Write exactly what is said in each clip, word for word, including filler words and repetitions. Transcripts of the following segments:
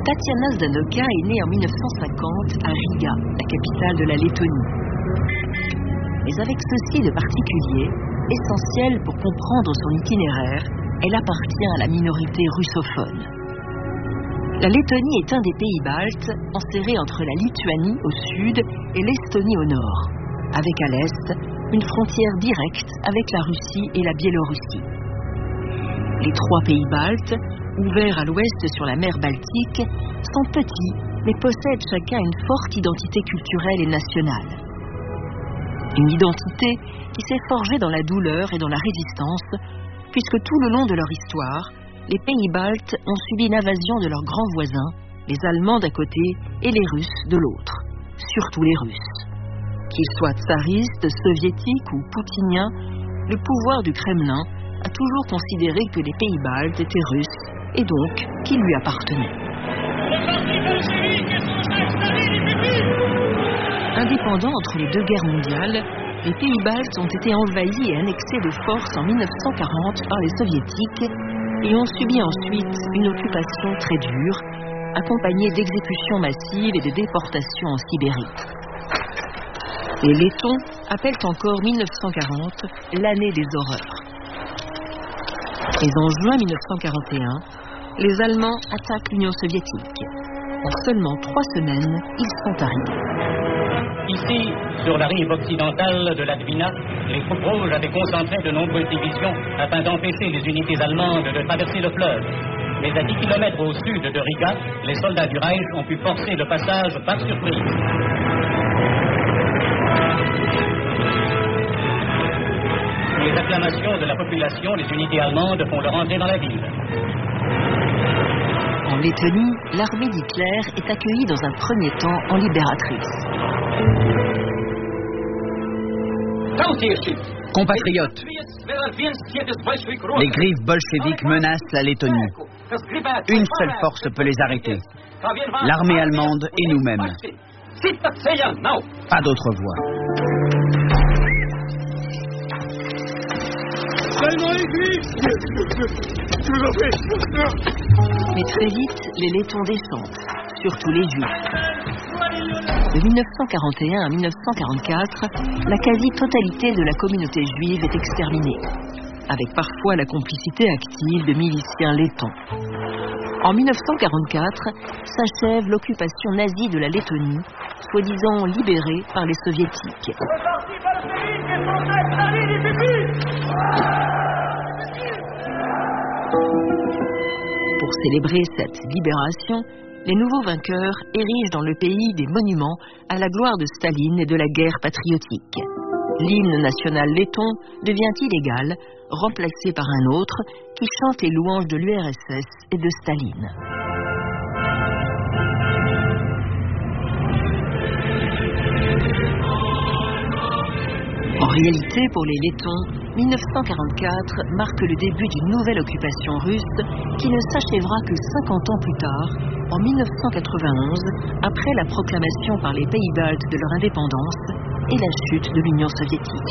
Tatiana Ždanoka est née en mille neuf cent cinquante à Riga, la capitale de la Lettonie. Mais avec ceci de particulier, essentiel pour comprendre son itinéraire, elle appartient à la minorité russophone. La Lettonie est un des pays baltes, enserré entre la Lituanie au sud et l'Estonie au nord, avec à l'est une frontière directe avec la Russie et la Biélorussie. Les trois pays baltes, ouverts à l'ouest sur la mer Baltique, sont petits mais possèdent chacun une forte identité culturelle et nationale. Une identité qui s'est forgée dans la douleur et dans la résistance, puisque tout le long de leur histoire, les pays baltes ont subi l'invasion de leurs grands voisins, les Allemands d'un côté et les Russes de l'autre, surtout les Russes. Qu'ils soient tsaristes, soviétiques ou poutiniens, le pouvoir du Kremlin a toujours considéré que les pays baltes étaient russes et donc qu'ils lui appartenaient. Indépendants entre les deux guerres mondiales, les pays baltes ont été envahis et annexés de force en mille neuf cent quarante par les soviétiques et ont subi ensuite une occupation très dure, accompagnée d'exécutions massives et de déportations en Sibérie. Les Lettons appellent encore mille neuf cent quarante l'année des horreurs. Et en juin mille neuf cent quarante et un, les Allemands attaquent l'Union soviétique. En seulement trois semaines, ils sont arrivés. Ici, sur la rive occidentale de la Dvina, les troupes rouges avaient concentré de nombreuses divisions afin d'empêcher les unités allemandes de traverser le fleuve. Mais à dix kilomètres au sud de Riga, les soldats du Reich ont pu forcer le passage par surprise. Les acclamations de la population, les unités allemandes font leur entrée dans la ville. En Lettonie, l'armée d'Hitler est accueillie dans un premier temps en libératrice. Compatriotes, les griffes bolcheviques menacent la Lettonie. Une seule force peut les arrêter. L'armée allemande et nous-mêmes. Pas d'autre voie. Mais très vite, les Lettons descendent, surtout les Juifs. De mille neuf cent quarante et un à mille neuf cent quarante-quatre, la quasi-totalité de la communauté juive est exterminée, avec parfois la complicité active de miliciens lettons. En mille neuf cent quarante-quatre, s'achève l'occupation nazie de la Lettonie, soi-disant libérée par les soviétiques. Pour célébrer cette libération, les nouveaux vainqueurs érigent dans le pays des monuments à la gloire de Staline et de la guerre patriotique. L'hymne national letton devient illégal, remplacé par un autre qui chante les louanges de l'U R S S et de Staline. En réalité, pour les Lettons, mille neuf cent quarante-quatre marque le début d'une nouvelle occupation russe qui ne s'achèvera que cinquante ans plus tard, en mille neuf cent quatre-vingt-onze, après la proclamation par les pays baltes de leur indépendance et la chute de l'Union soviétique.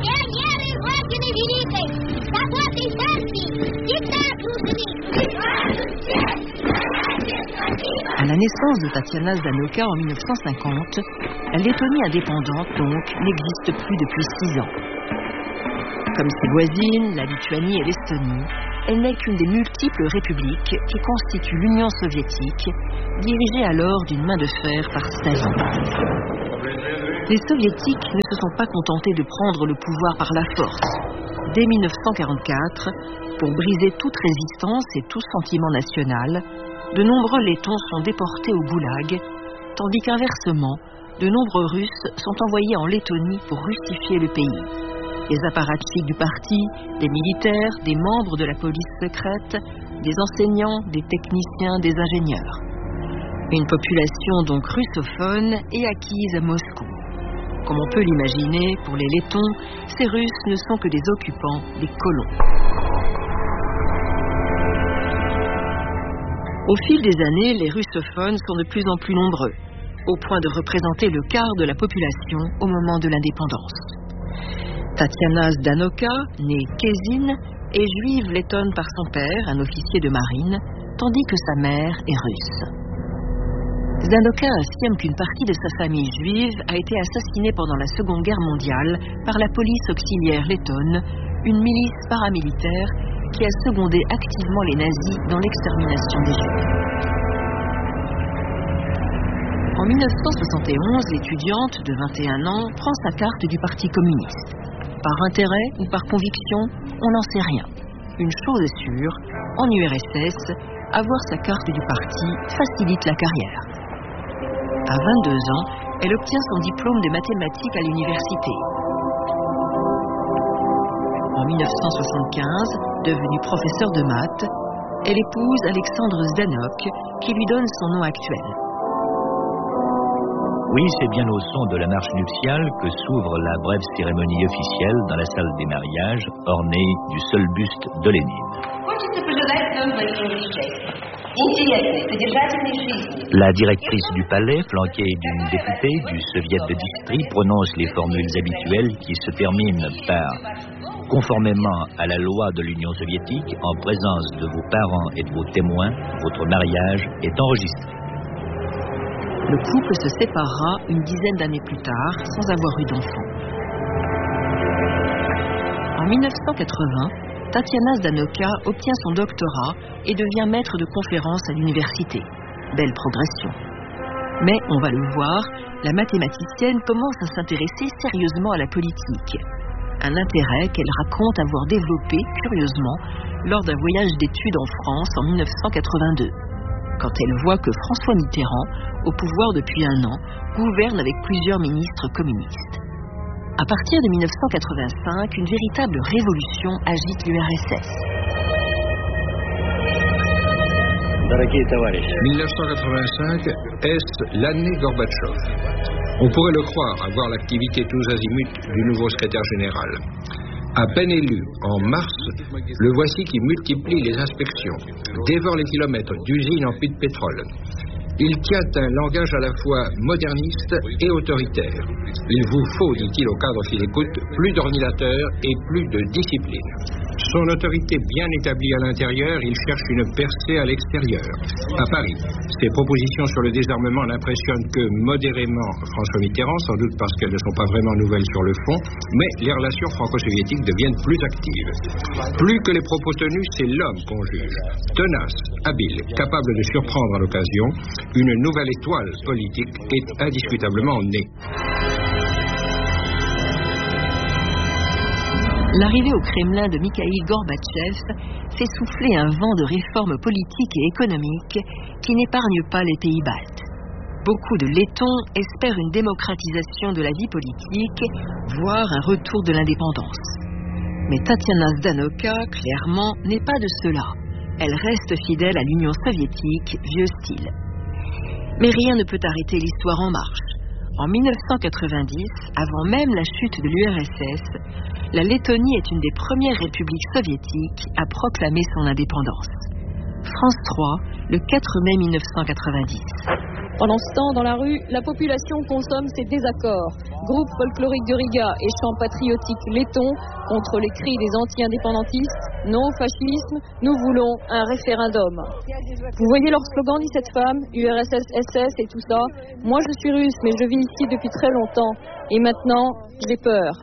À la naissance de Tatiana Ždanoka en mille neuf cent cinquante, la Lettonie indépendante, donc, n'existe plus depuis six ans. Comme ses voisines, la Lituanie et l'Estonie, elle n'est qu'une des multiples républiques qui constituent l'Union soviétique, dirigée alors d'une main de fer par Staline. Les soviétiques ne se sont pas contentés de prendre le pouvoir par la force. Dès mille neuf cent quarante-quatre, pour briser toute résistance et tout sentiment national, de nombreux Lettons sont déportés au goulag, tandis qu'inversement, de nombreux Russes sont envoyés en Lettonie pour russifier le pays. Des apparatchiks du parti, des militaires, des membres de la police secrète, des enseignants, des techniciens, des ingénieurs. Une population donc russophone et acquise à Moscou. Comme on peut l'imaginer, pour les Lettons, ces Russes ne sont que des occupants, des colons. Au fil des années, les russophones sont de plus en plus nombreux, au point de représenter le quart de la population au moment de l'indépendance. Tatiana Ždanoka, née Kezine, est juive lettonne par son père, un officier de marine, tandis que sa mère est russe. Zdanoka affirme qu'une partie de sa famille juive a été assassinée pendant la Seconde Guerre mondiale par la police auxiliaire lettonne, une milice paramilitaire qui a secondé activement les nazis dans l'extermination des Juifs. En mille neuf cent soixante et onze, l'étudiante de vingt et un ans prend sa carte du Parti communiste. Par intérêt ou par conviction, on n'en sait rien. Une chose est sûre, en U R S S, avoir sa carte du parti facilite la carrière. À vingt-deux ans, elle obtient son diplôme de mathématiques à l'université. En mille neuf cent soixante-quinze, devenue professeure de maths, elle épouse Alexandre Zdanok, qui lui donne son nom actuel. Oui, c'est bien au son de la marche nuptiale que s'ouvre la brève cérémonie officielle dans la salle des mariages, ornée du seul buste de Lénine. La directrice du palais, flanquée d'une députée du soviet de district, prononce les formules habituelles qui se terminent par « Conformément à la loi de l'Union soviétique, en présence de vos parents et de vos témoins, votre mariage est enregistré. » Le couple se séparera une dizaine d'années plus tard, sans avoir eu d'enfant. En mille neuf cent quatre-vingts, Tatiana Zdanoka obtient son doctorat et devient maître de conférences à l'université. Belle progression. Mais, on va le voir, la mathématicienne commence à s'intéresser sérieusement à la politique. Un intérêt qu'elle raconte avoir développé, curieusement, lors d'un voyage d'études en France en mille neuf cent quatre-vingt-deux. Quand elle voit que François Mitterrand, au pouvoir depuis un an, gouverne avec plusieurs ministres communistes. À partir de mille neuf cent quatre-vingt-cinq, une véritable révolution agite l'U R S S. mille neuf cent quatre-vingt-cinq, est l'année Gorbatchev. On pourrait le croire, à voir l'activité tous azimuts du nouveau secrétaire général. À peine élu, en mars, le voici qui multiplie les inspections, dévore les kilomètres d'usines en puits de pétrole. Il tient un langage à la fois moderniste et autoritaire. Il vous faut, dit-il au cadre qui l'écoute, plus d'ordinateurs et plus de discipline. Son autorité bien établie à l'intérieur, il cherche une percée à l'extérieur. À Paris, ses propositions sur le désarmement n'impressionnent que modérément François Mitterrand, sans doute parce qu'elles ne sont pas vraiment nouvelles sur le fond, mais les relations franco-soviétiques deviennent plus actives. Plus que les propos tenus, c'est l'homme qu'on juge. Tenace, habile, capable de surprendre à l'occasion, une nouvelle étoile politique est indiscutablement née. L'arrivée au Kremlin de Mikhaïl Gorbatchev fait souffler un vent de réformes politiques et économiques qui n'épargne pas les pays baltes. Beaucoup de Lettons espèrent une démocratisation de la vie politique, voire un retour de l'indépendance. Mais Tatiana Zdanoka, clairement, n'est pas de cela. Elle reste fidèle à l'Union soviétique, vieux style. Mais rien ne peut arrêter l'histoire en marche. En mille neuf cent quatre-vingt-dix, avant même la chute de l'U R S S, la Lettonie est une des premières républiques soviétiques à proclamer son indépendance. France trois, le quatre mai mille neuf cent quatre-vingt-dix. Pendant ce temps, dans la rue, la population consomme ses désaccords. Groupe folklorique de Riga et chants patriotiques lettons contre les cris des anti-indépendantistes. Non au fascisme, nous voulons un référendum. Vous voyez leur slogan, dit cette femme, U R S S, S S et tout ça. Moi je suis russe, mais je vis ici depuis très longtemps. Et maintenant, j'ai peur.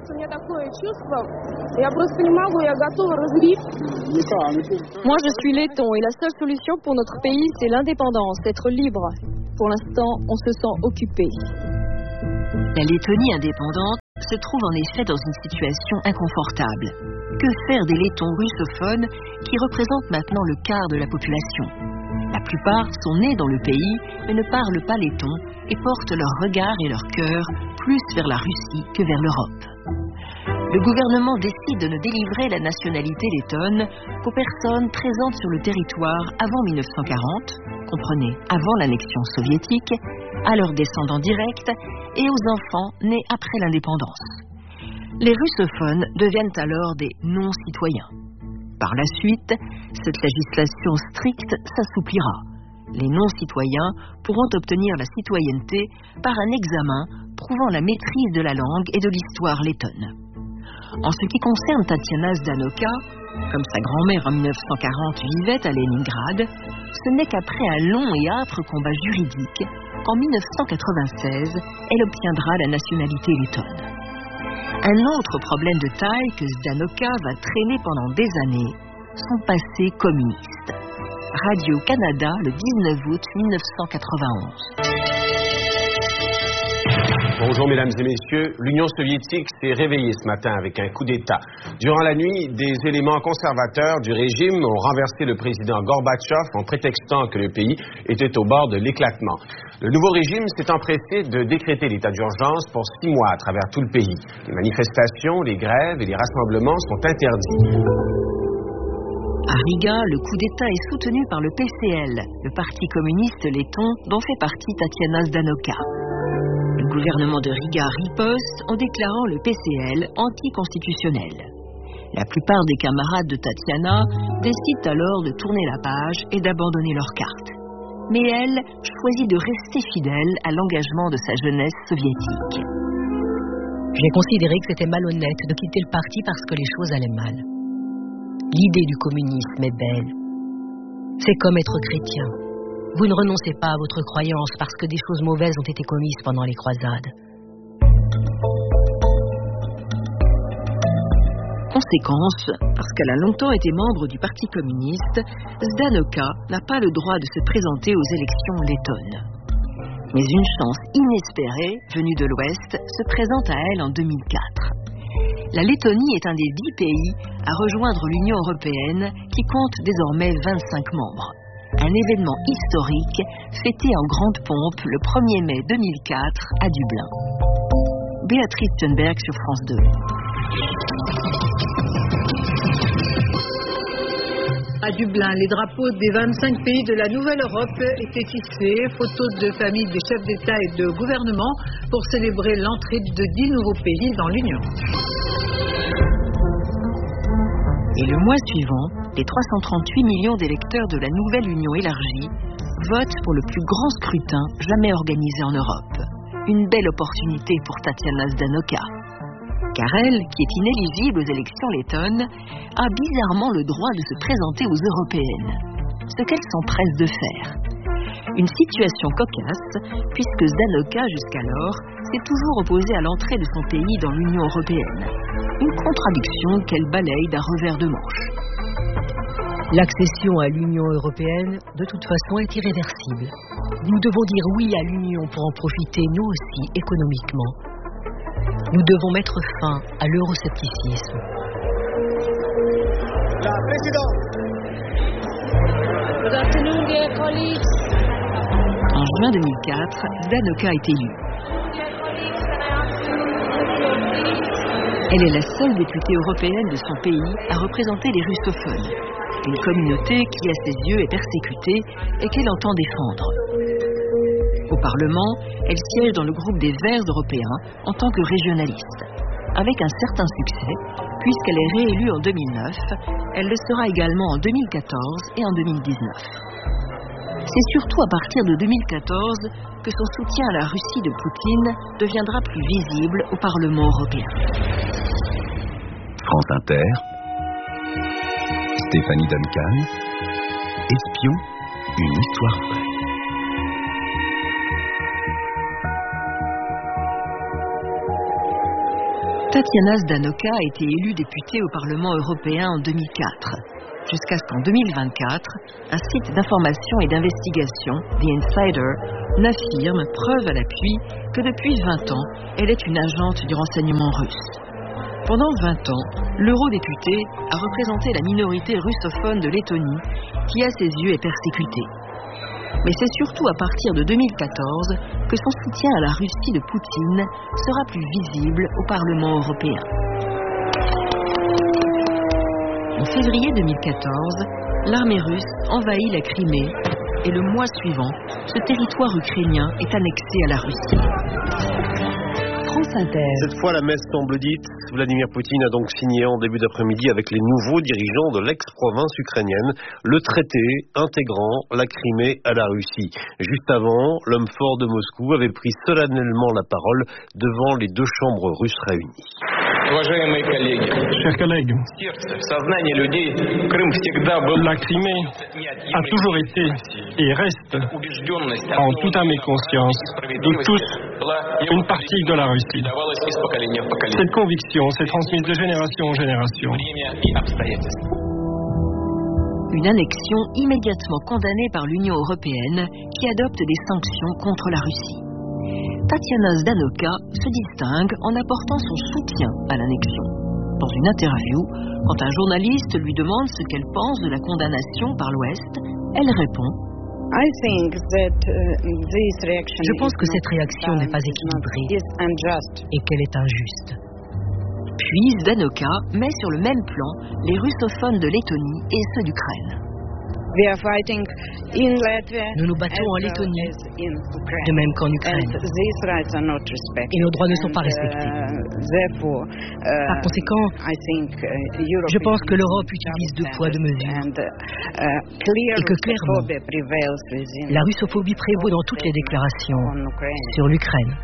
Moi je suis letton et la seule solution pour notre pays, c'est l'indépendance, être libre. Pour l'instant, on se sent occupé. La Lettonie indépendante se trouve en effet dans une situation inconfortable. Que faire des Lettons russophones qui représentent maintenant le quart de la population? La plupart sont nés dans le pays, mais ne parlent pas letton et portent leur regard et leur cœur plus vers la Russie que vers l'Europe. Le gouvernement décide de ne délivrer la nationalité lettonne qu'aux personnes présentes sur le territoire avant mille neuf cent quarante, comprenez, avant l'annexion soviétique, à leurs descendants directs et aux enfants nés après l'indépendance. Les russophones deviennent alors des non-citoyens. Par la suite, cette législation stricte s'assouplira. Les non-citoyens pourront obtenir la citoyenneté par un examen prouvant la maîtrise de la langue et de l'histoire lettonne. En ce qui concerne Tatiana Zdanoka, comme sa grand-mère en mille neuf cent quarante vivait à Leningrad, ce n'est qu'après un long et âpre combat juridique qu'en mille neuf cent quatre-vingt-seize, elle obtiendra la nationalité lettonne. Un autre problème de taille que Ždanoka va traîner pendant des années, son passé communiste. Radio-Canada, le dix-neuf août mille neuf cent quatre-vingt-onze. Bonjour mesdames et messieurs, l'Union soviétique s'est réveillée ce matin avec un coup d'État. Durant la nuit, des éléments conservateurs du régime ont renversé le président Gorbatchev en prétextant que le pays était au bord de l'éclatement. Le nouveau régime s'est empressé de décréter l'état d'urgence pour six mois à travers tout le pays. Les manifestations, les grèves et les rassemblements sont interdits. À Riga, le coup d'État est soutenu par le P C L, le parti communiste letton dont fait partie Tatiana Ždanoka. Le gouvernement de Riga riposte en déclarant le P C L anticonstitutionnel. La plupart des camarades de Tatiana décident alors de tourner la page et d'abandonner leur carte. Mais elle choisit de rester fidèle à l'engagement de sa jeunesse soviétique. J'ai considéré que c'était malhonnête de quitter le parti parce que les choses allaient mal. L'idée du communisme est belle. C'est comme être chrétien. Vous ne renoncez pas à votre croyance parce que des choses mauvaises ont été commises pendant les croisades. Conséquence, parce qu'elle a longtemps été membre du Parti communiste, Ždanoka n'a pas le droit de se présenter aux élections lettonnes. Mais une chance inespérée, venue de l'Ouest, se présente à elle en deux mille quatre. La Lettonie est un des dix pays à rejoindre l'Union européenne qui compte désormais vingt-cinq membres. Un événement historique fêté en grande pompe le premier mai deux mille quatre à Dublin. Béatrice Thunberg sur France deux. À Dublin, les drapeaux des vingt-cinq pays de la Nouvelle-Europe étaient hissés, photos de famille des chefs d'État et de gouvernement pour célébrer l'entrée de dix nouveaux pays dans l'Union. Et le mois suivant, les trois cent trente-huit millions d'électeurs de la nouvelle Union élargie votent pour le plus grand scrutin jamais organisé en Europe. Une belle opportunité pour Tatiana Ždanoka. Car elle, qui est inéligible aux élections lettonnes, a bizarrement le droit de se présenter aux européennes. Ce qu'elle s'empresse de faire. Une situation cocasse, puisque Ždanoka, jusqu'alors, s'est toujours opposée à l'entrée de son pays dans l'Union européenne. Une contradiction qu'elle balaye d'un revers de manche. L'accession à l'Union européenne, de toute façon, est irréversible. Nous devons dire oui à l'Union pour en profiter, nous aussi, économiquement. Nous devons mettre fin à l'euroscepticisme. La présidente. Good afternoon, dear colleagues. En juin deux mille quatre, Ždanoka est élue. Elle est la seule députée européenne de son pays à représenter les russophones, une communauté qui, à ses yeux, est persécutée et qu'elle entend défendre. Au Parlement, elle siège dans le groupe des Verts européens en tant que régionaliste. Avec un certain succès, puisqu'elle est réélue en deux mille neuf, elle le sera également en deux mille quatorze et en deux mille dix-neuf. C'est surtout à partir de deux mille quatorze que son soutien à la Russie de Poutine deviendra plus visible au Parlement européen. France Inter, Stéphanie Duncan, Espion, une histoire vraie. Tatiana Ždanoka a été élue députée au Parlement européen en deux mille quatre, jusqu'à ce qu'en deux mille vingt-quatre, un site d'information et d'investigation, The Insider, n'affirme, preuve à l'appui, que depuis vingt ans, elle est une agente du renseignement russe. Pendant vingt ans, l'eurodéputé a représenté la minorité russophone de Lettonie, qui à ses yeux est persécutée. Mais c'est surtout à partir de deux mille quatorze que son soutien à la Russie de Poutine sera plus visible au Parlement européen. En février deux mille quatorze, l'armée russe envahit la Crimée et le mois suivant, ce territoire ukrainien est annexé à la Russie. France Inter. Cette fois, la messe semble dite. Vladimir Poutine a donc signé en début d'après-midi avec les nouveaux dirigeants de l'ex-province ukrainienne le traité intégrant la Crimée à la Russie. Juste avant, l'homme fort de Moscou avait pris solennellement la parole devant les deux chambres russes réunies. Chers collègues, la Crimée a toujours été et reste en toute âme et conscience de tous une partie de la Russie. Cette conviction s'est transmise de génération en génération. Une annexion immédiatement condamnée par l'Union européenne qui adopte des sanctions contre la Russie. Tatiana Zdanoka se distingue en apportant son soutien à l'annexion. Dans une interview, quand un journaliste lui demande ce qu'elle pense de la condamnation par l'Ouest, elle répond « Je pense que cette réaction n'est pas équilibrée et qu'elle est injuste. » Puis Zdanoka met sur le même plan les russophones de Lettonie et ceux d'Ukraine. Nous nous battons en Lettonie, de même qu'en Ukraine. Et nos droits ne sont pas respectés. Par conséquent, je pense que l'Europe utilise deux poids, deux mesures. Et que clairement, la russophobie prévaut dans toutes les déclarations sur l'Ukraine.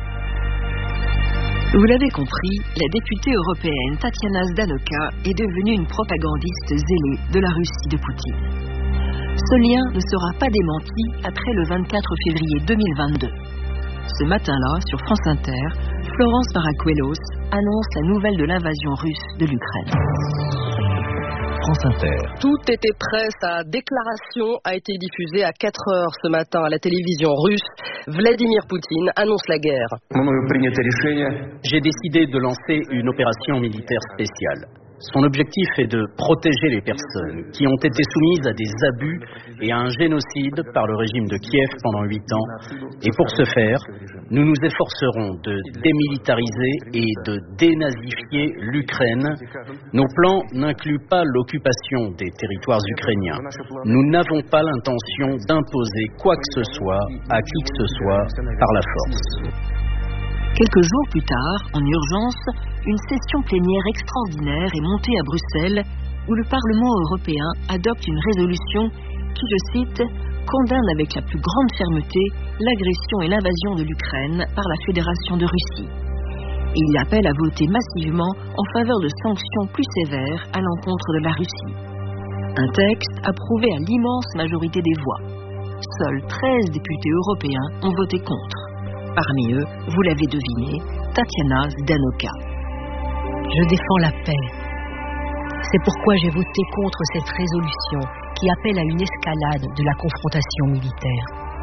Vous l'avez compris, la députée européenne Tatiana Zdanoka est devenue une propagandiste zélée de la Russie de Poutine. Ce lien ne sera pas démenti après le vingt-quatre février deux mille vingt-deux. Ce matin-là, sur France Inter, Florence Paracuelos annonce la nouvelle de l'invasion russe de l'Ukraine. France Inter. Tout était prêt, sa déclaration a été diffusée à quatre heures ce matin à la télévision russe. Vladimir Poutine annonce la guerre. J'ai décidé de lancer une opération militaire spéciale. Son objectif est de protéger les personnes qui ont été soumises à des abus et à un génocide par le régime de Kiev pendant huit ans. Et pour ce faire, nous nous efforcerons de démilitariser et de dénazifier l'Ukraine. Nos plans n'incluent pas l'occupation des territoires ukrainiens. Nous n'avons pas l'intention d'imposer quoi que ce soit à qui que ce soit par la force. Quelques jours plus tard, en urgence, une session plénière extraordinaire est montée à Bruxelles où le Parlement européen adopte une résolution qui, je cite, condamne avec la plus grande fermeté l'agression et l'invasion de l'Ukraine par la Fédération de Russie. Et il appelle à voter massivement en faveur de sanctions plus sévères à l'encontre de la Russie. Un texte approuvé à l'immense majorité des voix. Seuls treize députés européens ont voté contre. Parmi eux, vous l'avez deviné, Tatiana Zdanoka. Je défends la paix. C'est pourquoi j'ai voté contre cette résolution qui appelle à une escalade de la confrontation militaire.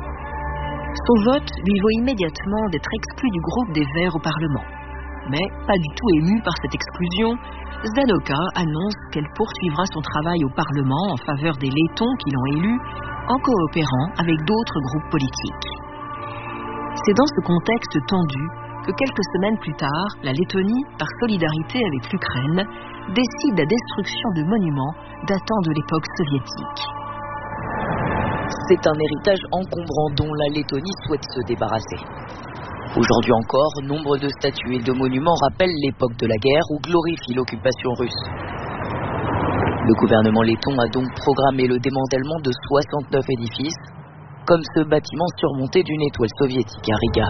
Son vote lui vaut immédiatement d'être exclu du groupe des Verts au Parlement. Mais, pas du tout émue par cette exclusion, Zdanoka annonce qu'elle poursuivra son travail au Parlement en faveur des Lettons qui l'ont élue, en coopérant avec d'autres groupes politiques. C'est dans ce contexte tendu que quelques semaines plus tard, la Lettonie, par solidarité avec l'Ukraine, décide la destruction de monuments datant de l'époque soviétique. C'est un héritage encombrant dont la Lettonie souhaite se débarrasser. Aujourd'hui encore, nombre de statues et de monuments rappellent l'époque de la guerre ou glorifient l'occupation russe. Le gouvernement letton a donc programmé le démantèlement de soixante-neuf édifices, comme ce bâtiment surmonté d'une étoile soviétique à Riga.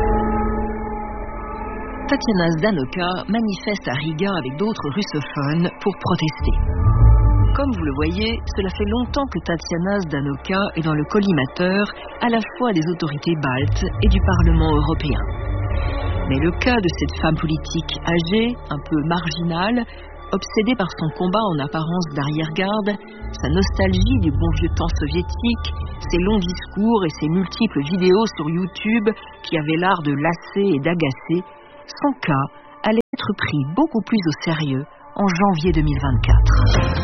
Tatiana Zdanoka manifeste à Riga avec d'autres russophones pour protester. Comme vous le voyez, cela fait longtemps que Tatiana Zdanoka est dans le collimateur à la fois des autorités baltes et du Parlement européen. Mais le cas de cette femme politique âgée, un peu marginale, obsédée par son combat en apparence d'arrière-garde, sa nostalgie du bon vieux temps soviétique, ses longs discours et ses multiples vidéos sur YouTube qui avaient l'art de lasser et d'agacer, son cas allait être pris beaucoup plus au sérieux en janvier deux mille vingt-quatre.